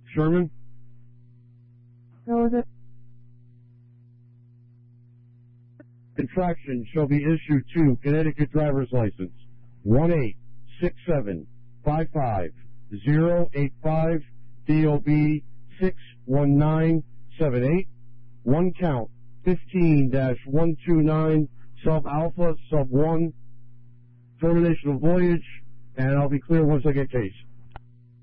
Sherman? Go with it. Infraction shall be issued to Connecticut driver's license 1-867-55-085 DOB 61978. One count 15-129 sub alpha sub 1 termination of voyage, and I'll be clear once I get case.